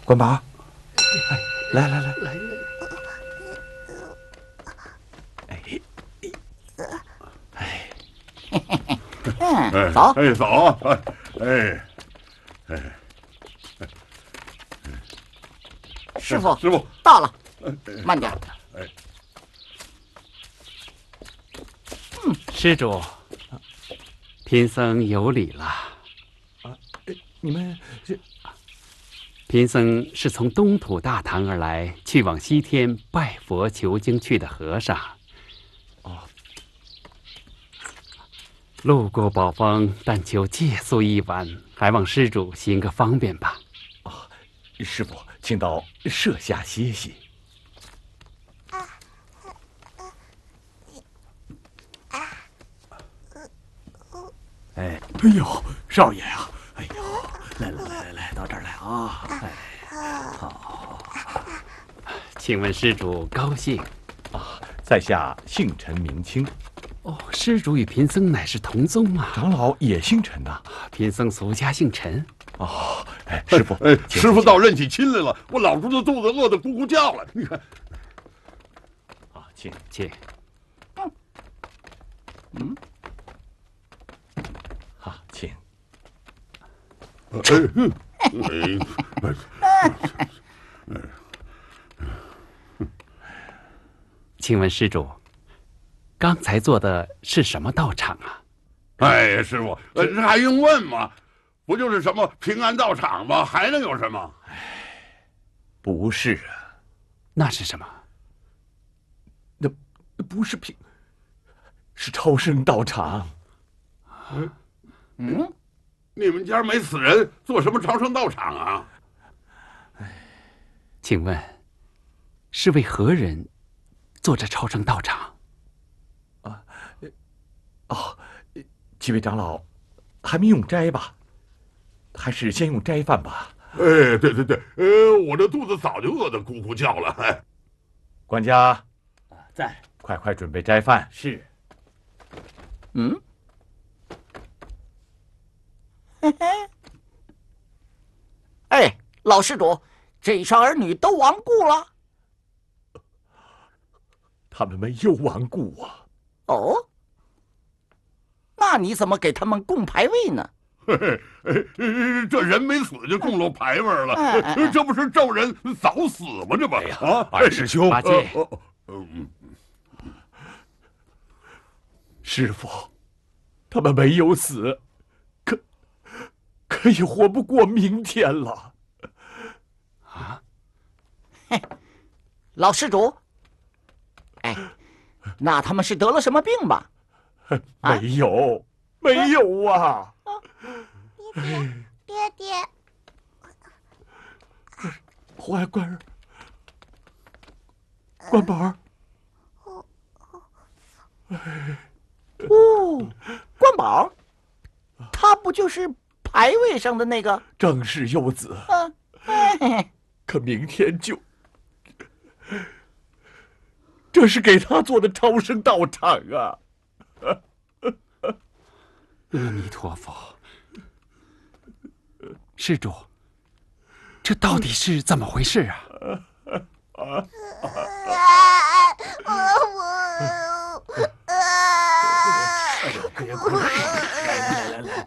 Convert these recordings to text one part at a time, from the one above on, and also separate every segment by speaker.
Speaker 1: 关宝，来来来，
Speaker 2: 走，
Speaker 3: 走，
Speaker 2: 师傅，
Speaker 3: 师傅
Speaker 2: 到了，慢点。
Speaker 4: 施主，贫僧有礼了。
Speaker 1: 你们这
Speaker 4: 贫僧是从东土大唐而来，去往西天拜佛求经去的和尚。路过宝峰，但求借宿一晚，还望施主行个方便吧。
Speaker 1: 师傅，请到舍下歇息。哎呦，少爷啊！哎呦，来，到这儿来啊！好。
Speaker 4: 请问施主高姓？
Speaker 1: 在下姓陈名清。
Speaker 4: 施主与贫僧乃是同宗啊！
Speaker 1: 长老也姓陈呐。
Speaker 4: 贫僧俗家姓陈。
Speaker 1: 师傅，
Speaker 3: 师傅倒认起亲来了，我老猪的肚子饿得咕咕叫了。你看，
Speaker 4: 请。
Speaker 1: 好，请。
Speaker 4: 请问施主，刚才做的是什么道场啊？
Speaker 3: 哎，师傅，这还用问吗？不就是什么平安道场吗？还能有什么？
Speaker 1: 不是啊，
Speaker 4: 那是什么？
Speaker 1: 那不是是超生道场。
Speaker 3: 你们家没死人，做什么超生道场啊？
Speaker 4: 请问，是为何人做这超生道场？
Speaker 1: 几位长老还没用斋吧？还是先用斋饭吧。
Speaker 3: 对，我这肚子早就饿得咕咕叫了。
Speaker 1: 管家，
Speaker 5: 在，
Speaker 1: 快准备斋饭。
Speaker 5: 是。
Speaker 2: 哎，老施主，这一双儿女都亡故了。
Speaker 1: 他们没有亡故啊。
Speaker 2: 哦，那你怎么给他们供牌位呢？
Speaker 3: 这人没死就供了牌位了，这不是咒人早死吗？这不，
Speaker 1: 二师兄，
Speaker 4: 八戒，
Speaker 1: 师傅，他们没有死，可也活不过明天了。
Speaker 2: 老施主，那他们是得了什么病吧？
Speaker 1: 没有啊！
Speaker 6: 爹，
Speaker 1: 关儿，关宝儿。
Speaker 2: 关宝，他不就是牌位上的那个？
Speaker 1: 正是幼子。可明天这是给他做的超生道场啊！
Speaker 4: 阿弥陀佛，施主，这到底是怎么回事啊？
Speaker 5: 别哭了，来，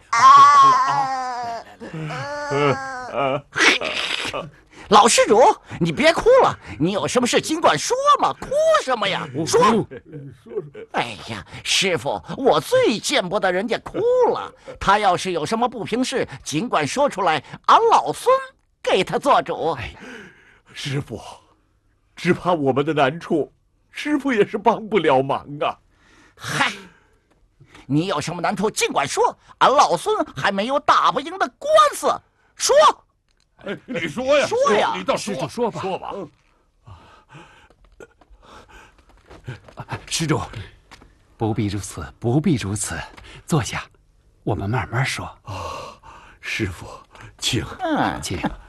Speaker 2: 老施主，你别哭了，你有什么事尽管说嘛，哭什么呀？说。哎呀，师傅，我最见不得人家哭了。他要是有什么不平事，尽管说出来，俺老孙给他做主。
Speaker 1: 师傅，只怕我们的难处，师傅也是帮不了忙啊。
Speaker 2: 嗨，你有什么难处尽管说，俺老孙还没有打不赢的官司。说。
Speaker 3: 你说呀，
Speaker 2: 说呀，
Speaker 3: 你倒
Speaker 4: 施主说吧。施主，不必如此，坐下，我们慢慢说。
Speaker 1: 师傅，请。
Speaker 4: 请。